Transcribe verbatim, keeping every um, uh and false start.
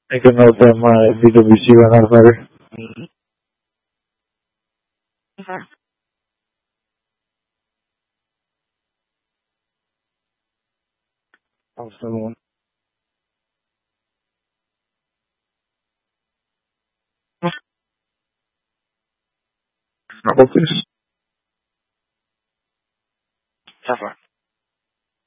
Make a note that my B W C ran out of battery. Okay. I'll send one. How about this?